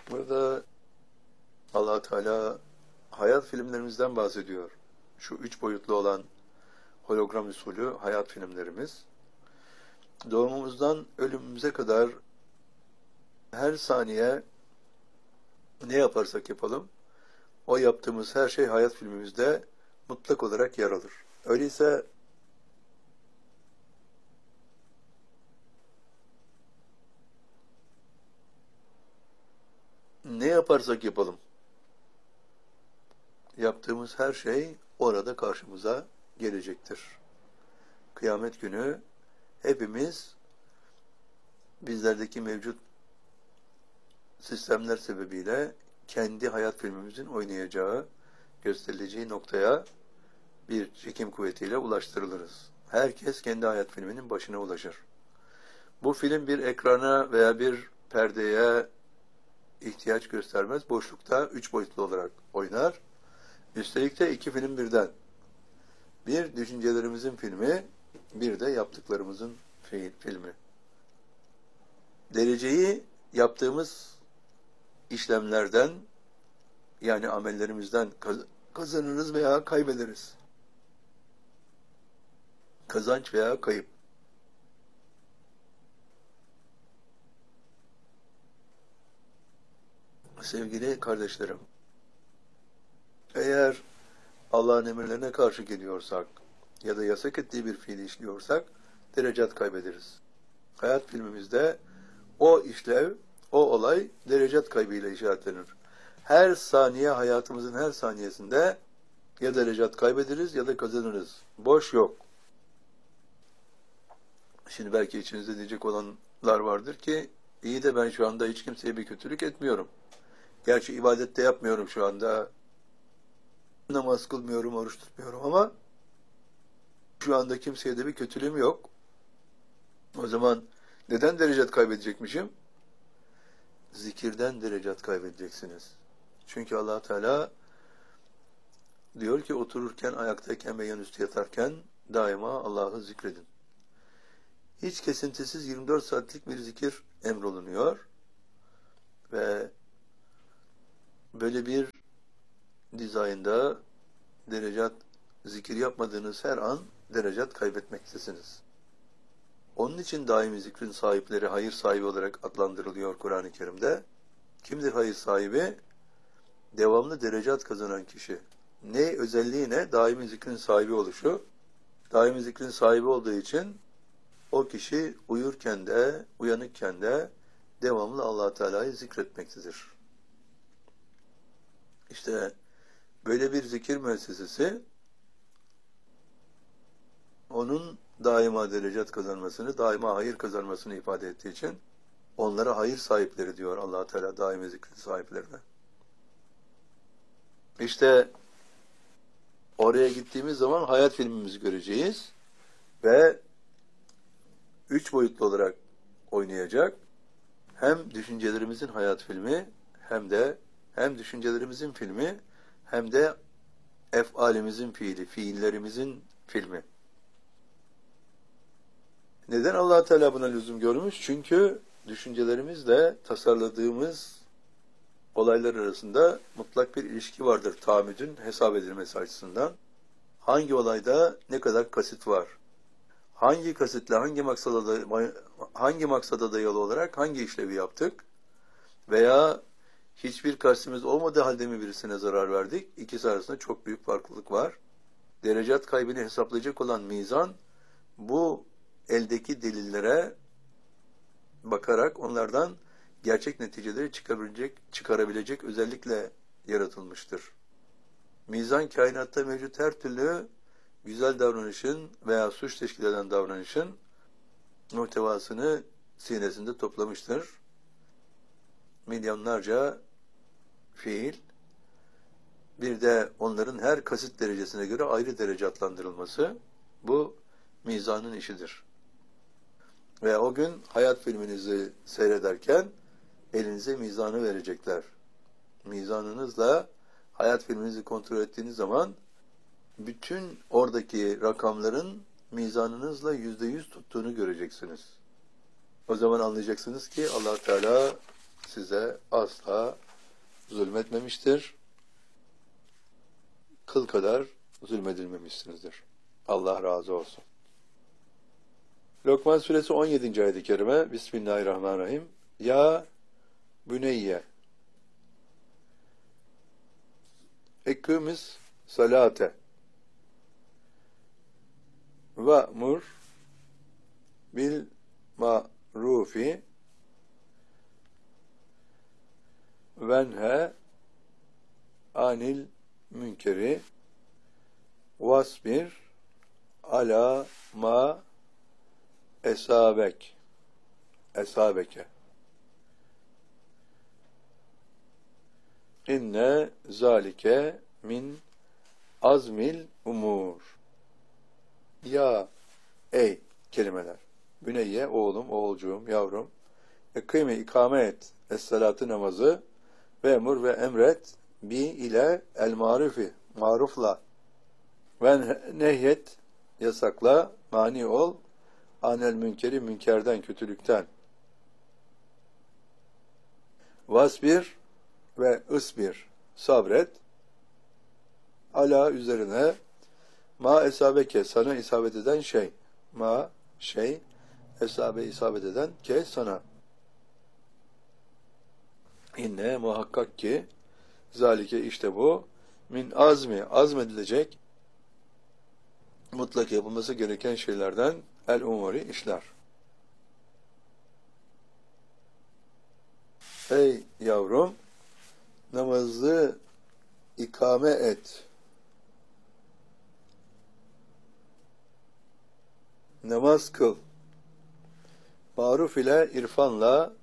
Burada Allah Teala hayat filmlerimizden bahsediyor. Şu 3 boyutlu olan hologram usulü hayat filmlerimiz. Doğumumuzdan ölümümüze kadar her saniye ne yaparsak yapalım, o yaptığımız her şey hayat filmimizde mutlak olarak yer alır. Öyleyse ne yaparsak yapalım, yaptığımız her şey orada karşımıza gelecektir. Kıyamet günü hepimiz bizlerdeki mevcut sistemler sebebiyle kendi hayat filmimizin oynayacağı, gösterileceği noktaya bir çekim kuvvetiyle ulaştırılırız. Herkes kendi hayat filminin başına ulaşır. Bu film bir ekrana veya bir perdeye ihtiyaç göstermez. Boşlukta 3 boyutlu olarak oynar. Üstelik de 2 film birden. Bir düşüncelerimizin filmi, bir de yaptıklarımızın filmi. Dereceyi yaptığımız işlemlerden, yani amellerimizden kazanırız veya kaybederiz. Kazanç veya kayıp. Sevgili kardeşlerim, eğer Allah'ın emirlerine karşı geliyorsak ya da yasak ettiği bir fiili işliyorsak derecat kaybederiz. Hayat filmimizde o işlev, o olay derecat kaybıyla işaretlenir. Her saniye, hayatımızın her saniyesinde ya derecat kaybederiz ya da kazanırız. Boş yok. Şimdi belki içinizde diyecek olanlar vardır ki, iyi de ben şu anda hiç kimseye bir kötülük etmiyorum. Gerçi ibadette yapmıyorum şu anda. Namaz kılmıyorum, oruç tutmuyorum ama şu anda kimseye de bir kötülüğüm yok. O zaman neden derecat kaybedecekmişim? Zikirden derecat kaybedeceksiniz. Çünkü Allah Teala diyor ki otururken, ayaktayken ve yanüstü yatarken daima Allah'ı zikredin. Hiç kesintisiz 24 saatlik bir zikir emrolunuyor ve böyle bir dizaynda derecat, zikir yapmadığınız her an derecat kaybetmektesiniz. Onun için daimi zikrin sahipleri hayır sahibi olarak adlandırılıyor Kur'an-ı Kerim'de. Kimdir hayır sahibi? Devamlı derecat kazanan kişi. Ne özelliği ne? Daimi zikrin sahibi oluşu. Daimi zikrin sahibi olduğu için o kişi uyurken de, uyanıkken de devamlı Allah Teala'yı zikretmektedir. İşte böyle bir zikir müessesesi onun daima derecat kazanmasını, daima hayır kazanmasını ifade ettiği için onlara hayır sahipleri diyor Allah Teala daimi zikrin sahiplerine. İşte oraya gittiğimiz zaman hayat filmimizi göreceğiz ve 3 boyutlu olarak oynayacak. Hem düşüncelerimizin hayat filmi hem düşüncelerimizin filmi hem de efalimizin fiili, fiillerimizin filmi. Neden Allah Teala buna lüzum görmüş? Çünkü düşüncelerimizle tasarladığımız olaylar arasında mutlak bir ilişki vardır. Tahammüdün hesap edilmesi açısından. Hangi olayda ne kadar kasıt var? Hangi kasitle, hangi maksada dayalı olarak hangi işlevi yaptık? Veya hiçbir kastımız olmadığı halde mi birisine zarar verdik? İkisi arasında çok büyük farklılık var. Derecat kaybını hesaplayacak olan mizan, bu eldeki delillere bakarak onlardan gerçek neticeleri çıkarabilecek özellikle yaratılmıştır. Mizan kainatta mevcut her türlü güzel davranışın veya suç teşkil eden davranışın muhtevasını sinesinde toplamıştır. Milyonlarca fiil, bir de onların her kasıt derecesine göre ayrı derece adlandırılması, bu mizanın işidir. Ve o gün hayat filminizi seyrederken elinize mizanı verecekler. Mizanınızla hayat filminizi kontrol ettiğiniz zaman bütün oradaki rakamların mizanınızla %100 tuttuğunu göreceksiniz. O zaman anlayacaksınız ki Allah Teala size asla zulmetmemiştir. Kıl kadar zulmedilmemişsinizdir. Allah razı olsun. Lokman suresi 17. ayet-i kerime. Bismillahirrahmanirrahim. Ya büneyye ekimiz salate ve'mur bil ma'rufi venhe anil münkeri vasbir ala ma esabeke inne zalike min azmil umur. Ya ey kelimeler. Büneyye oğlum, oğulcuğum, yavrum. Ekime ikame et. Es-salatı namazı ve emur ve emret bi ile el marufi marufla ve nehyet yasakla mani ol anel münkeri münkerden kötülükten vasbir ve ısbir sabret ala üzerine ma esabeke sana isabet eden şey ma şey esabe isabet eden ke sana inne muhakkak ki zalike işte bu min azmi azmedilecek mutlak yapılması gereken şeylerden el umuri işler. Ey yavrum namazı ikame et. Namaz kıl. Maruf ile irfanla